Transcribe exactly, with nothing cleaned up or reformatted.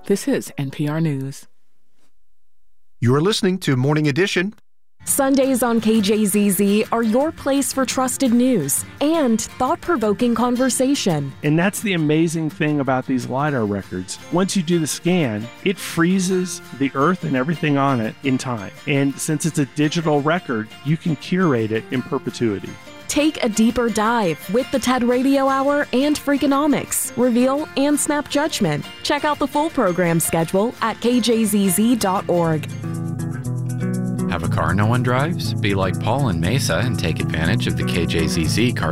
This is N P R News. You're listening to Morning Edition. Sundays on K J Z Z are your place for trusted news and thought-provoking conversation. And that's the amazing thing about these LiDAR records. Once you do the scan, it freezes the Earth and everything on it in time. And since it's a digital record, you can curate it in perpetuity. Take a deeper dive with the TED Radio Hour and Freakonomics, Reveal, and Snap Judgment. Check out the full program schedule at k j z z dot org. Have a car no one drives? Be like Paul in Mesa and take advantage of the K J Z Z car